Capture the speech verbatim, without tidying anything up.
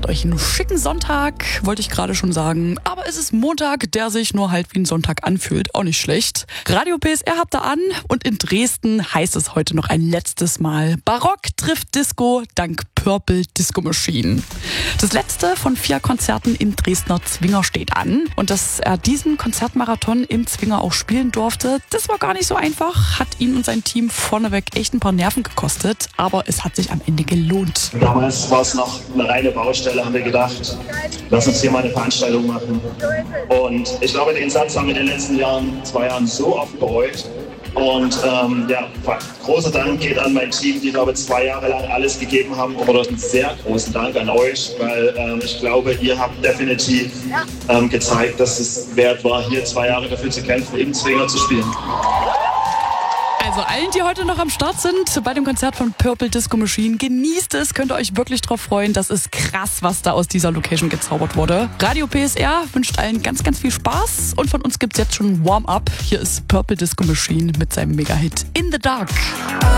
macht euch einen schicken Sonntag, wollte ich gerade schon sagen. Aber es ist Montag, der sich nur halt wie ein Sonntag anfühlt. Auch nicht schlecht. Radio P S R habt ihr an und in Dresden heißt es heute noch ein letztes Mal: Barock trifft Disco dank Purple Disco Machine. Das letzte von vier Konzerten im Dresdner Zwinger steht an. Und dass er diesen Konzertmarathon im Zwinger auch spielen durfte, das war gar nicht so einfach. Hat ihn und sein Team vorneweg echt ein paar Nerven gekostet. Aber es hat sich am Ende gelohnt. Damals war es noch eine reine Baustelle, haben wir gedacht, lass uns hier mal eine Veranstaltung machen. Und ich glaube, den Satz haben wir in den letzten Jahren, zwei Jahren so oft bereut. Und ähm, ja, großer Dank geht an mein Team, die, glaube ich, zwei Jahre lang alles gegeben haben. Oder einen sehr großen Dank an euch, weil ähm, ich glaube, ihr habt definitiv ähm, gezeigt, dass es wert war, hier zwei Jahre dafür zu kämpfen, im Zwinger zu spielen. Also allen, die heute noch am Start sind bei dem Konzert von Purple Disco Machine, genießt es, könnt ihr euch wirklich drauf freuen. Das ist krass, was da aus dieser Location gezaubert wurde. Radio P S R wünscht allen ganz, ganz viel Spaß und von uns gibt's jetzt schon ein Warm-up. Hier ist Purple Disco Machine mit seinem Mega-Hit In the Dark.